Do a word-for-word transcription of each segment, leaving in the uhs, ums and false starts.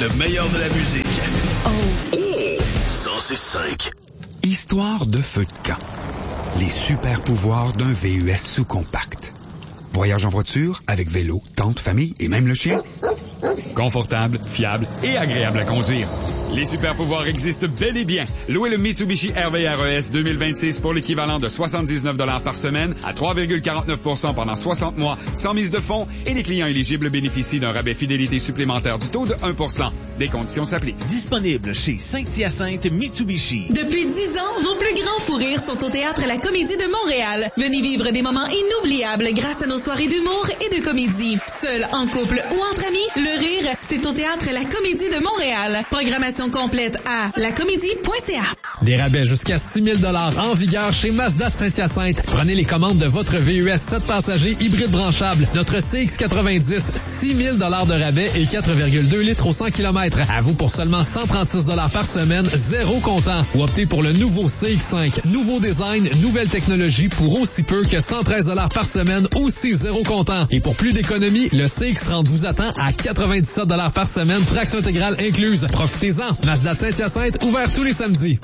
le meilleur de la musique. Oh! cent six cinq. Histoire de feu de camp. Les super pouvoirs d'un V U S sous-compact. Voyage en voiture, avec vélo, tente, famille et même le chien. Confortable, fiable et agréable à conduire. Les super pouvoirs existent bel et bien. Louez le Mitsubishi R V R E S deux mille vingt-six pour l'équivalent de soixante-dix-neuf dollars par semaine à trois virgule quarante-neuf pour cent pendant soixante mois, sans mise de fonds, et les clients éligibles bénéficient d'un rabais fidélité supplémentaire du taux de un pour cent. Des conditions s'appliquent. Disponible chez Saint-Hyacinthe Mitsubishi. Depuis dix ans, vos plus grands fous rires sont au Théâtre La Comédie de Montréal. Venez vivre des moments inoubliables grâce à nos soirées d'humour et de comédie. Seul, en couple ou entre amis, le rire, c'est au Théâtre La Comédie de Montréal. Programmation complète à lacomédie point c a. Des rabais jusqu'à six mille dollars en vigueur chez Mazda de Saint-Hyacinthe. Prenez les commandes de votre V U S sept passagers hybride branchable. Notre C X quatre-vingt-dix, six mille dollars de rabais et quatre virgule deux litres au cent kilomètres. À vous pour seulement cent trente-six dollars par semaine, zéro comptant. Ou optez pour le nouveau C X cinq. Nouveau design, nouvelle technologie pour aussi peu que cent treize dollars par semaine, aussi zéro comptant. Et pour plus d'économie, le C X trente vous attend à quatre-vingt-dix-sept dollars par semaine, traction intégrale incluse. Profitez-en. Mazda de Saint-Hyacinthe, ouvert tous les samedis.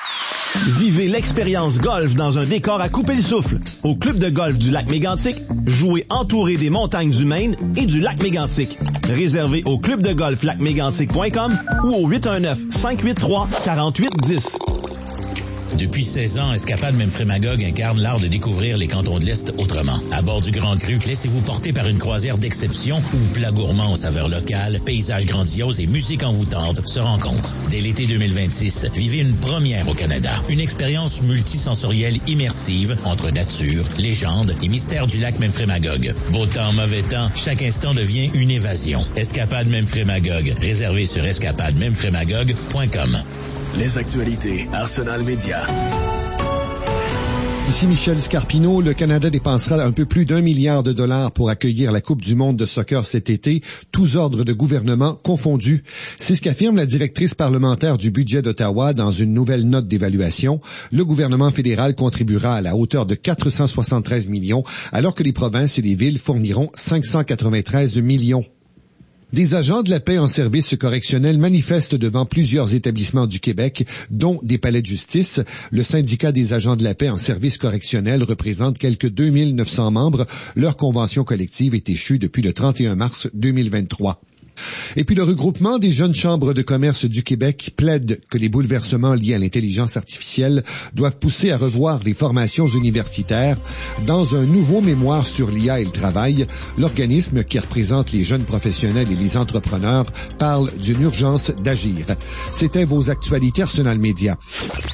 Vivez l'expérience golf dans un décor à couper le souffle. Au club de golf du lac Mégantic, jouez entouré des montagnes du Maine et du lac Mégantic. Réservé au club de golf lac mégantic point com ou au huit un neuf, cinq huit trois, quatre huit un zéro. Depuis seize ans, Escapade Memphremagog incarne l'art de découvrir les cantons de l'Est autrement. À bord du Grand Cru, laissez-vous porter par une croisière d'exception où plats gourmands aux saveurs locales, paysages grandioses et musique envoûtante se rencontrent. Dès l'été deux mille vingt-six, vivez une première au Canada. Une expérience multisensorielle immersive entre nature, légende et mystère du lac Memphremagog. Beau temps, mauvais temps, chaque instant devient une évasion. Escapade Memphremagog. Réservé sur escapade memphremagog point com. Les actualités, Arsenal Média. Ici Michel Scarpino. Le Canada dépensera un peu plus d'un milliard de dollars pour accueillir la Coupe du monde de soccer cet été, tous ordres de gouvernement confondus. C'est ce qu'affirme la directrice parlementaire du budget d'Ottawa dans une nouvelle note d'évaluation. Le gouvernement fédéral contribuera à la hauteur de quatre cent soixante-treize millions, alors que les provinces et les villes fourniront cinq cent quatre-vingt-treize millions. Des agents de la paix en service correctionnel manifestent devant plusieurs établissements du Québec, dont des palais de justice. Le syndicat des agents de la paix en service correctionnel représente quelques deux mille neuf cents membres. Leur convention collective est échue depuis le trente et un mars deux mille vingt-trois. Et puis le regroupement des jeunes chambres de commerce du Québec plaide que les bouleversements liés à l'intelligence artificielle doivent pousser à revoir les formations universitaires. Dans un nouveau mémoire sur l'I A et le travail, l'organisme qui représente les jeunes professionnels et les entrepreneurs parle d'une urgence d'agir. C'était vos actualités Arsenal Média.